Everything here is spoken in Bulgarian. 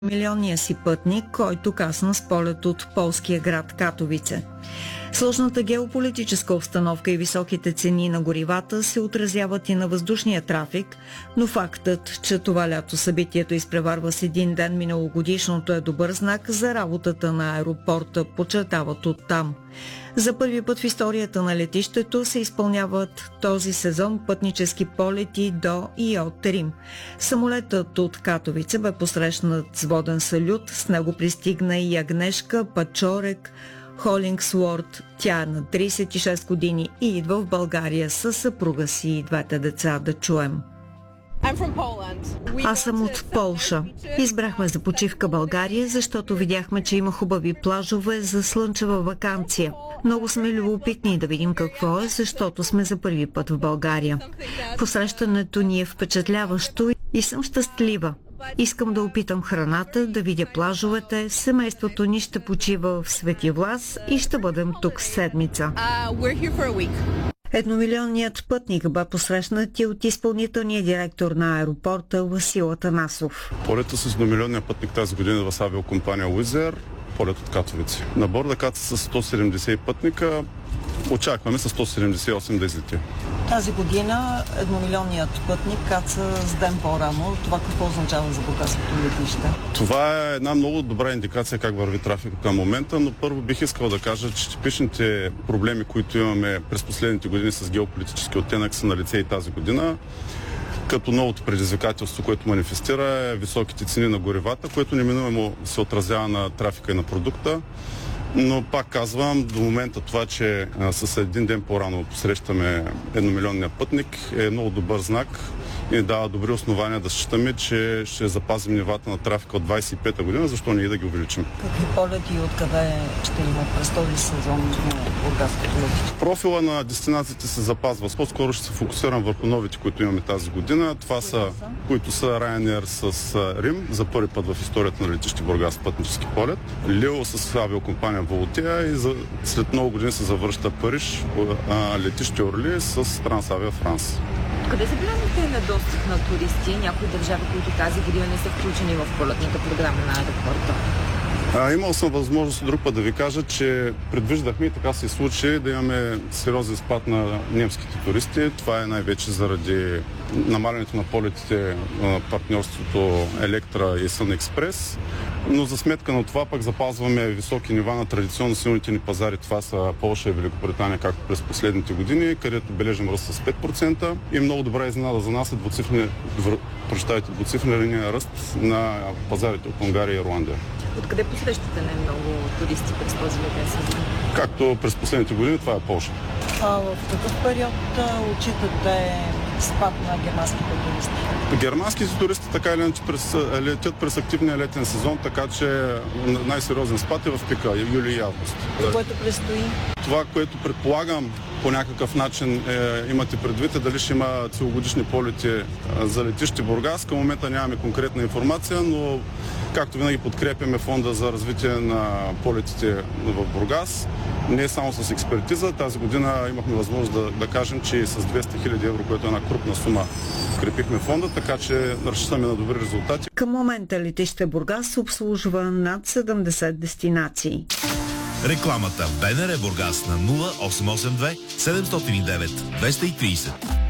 милионния си пътник, който касна с полет от полския град Катовице. Сложната геополитическа обстановка и високите цени на горивата се отразяват и на въздушния трафик, но фактът, че това лято събитието изпреварва с един ден миналогодишното е добър знак за работата на аеропорта, подчертават оттам. За първи път в историята на летището се изпълняват този сезон пътнически полети до и от Рим. Самолетът от Катовице бе посрещнат с воден салют, с него пристигна и Агнешка Пачорек Холингсворт. Тя е на 36 години и идва в България със съпруга си и двете деца. Да чуем. Аз съм от Полша. Избрахме за почивка България, защото видяхме, че има хубави плажове за слънчева ваканция. Много сме любопитни да видим какво е, защото сме за първи път в България. Посрещането ни е впечатляващо и съм щастлива. Искам да опитам храната, да видя плажовете. Семейството ни ще почива в Свети Влас и ще бъдем тук седмица. Едномилионният пътник бе посрещнат и от изпълнителния директор на аеропорта Васил Атанасов. Полета с едномилионния пътник тази година в авиокомпания Wizz Air, полет от Катовице. На борда каца с 170 пътника, очакваме с 178 да излети. Тази година едномилионният пътник каца с ден по-рано. Това какво означава за бургаското летище? Това е една много добра индикация как върви трафик към момента, но първо бих искал да кажа, че типичните проблеми, които имаме през последните години с геополитически оттенък, са на лице и тази година. Като новото предизвикателство, което манифестира, е високите цени на горивата, което неминуемо се отразява на трафика и на продукта. Но пак казвам, до момента това, че с един ден по-рано посрещаме едномилионния пътник, е много добър знак и ни дава добри основания да считаме, че ще запазим нивата на трафика от 25-та година, защо не и да ги увеличим. Какви полети и откъде ще има през този сезон на бургаското летище? Профила на дестинациите се запазва. По-скоро ще се фокусирам върху новите, които имаме тази година. Това са, които са Ryanair с Рим, за първи път в историята на летище Бургас пътнически полет. Лио с авиокомпания Волотия и след много години се завръща Париж, летище Орли с Трансавиа Франс. Къде са големите недостиг на туристи? Някои държави, които тази година не са включени в полетната програма на аеропорта? Имал съм възможност друг път да ви кажа, че предвиждахме и така се случи да имаме сериозен спад на немските туристи. Това е най-вече заради намалянето на полетите на партньорството Електра и Сън Експрес. Но за сметка на това пък запазваме високи нива на традиционно силните ни пазари. Това са Полша и Великобритания, както през последните години, където бележим ръст с 5%. И много добра изненада за нас е двуцифрения ръст на пазарите от Унгария и Ирландия. Откъде посрещате най-много туристи през този летен сезон? Както през последните години, това е Полша. В какъв период отчитате спад на германските туристи? Германските туристи така или иначе летят през активния летен сезон, така че най-сериозен спад е в пика, юли и август. Което предстои? Това, което предполагам по някакъв начин имате предвид, е дали ще има целогодишни полети за летище Бургас. Към момента нямаме конкретна информация, но както винаги подкрепяме фонда за развитие на полетите в Бургас. Не само с експертиза. Тази година имахме възможност да кажем, че с 200 000 евро, което е една крупна сума, подкрепихме фонда, така че разчитаме на добри резултати. Към момента летище Бургас обслужва над 70 дестинации. Рекламата БНР Бургас на 0882 709 230.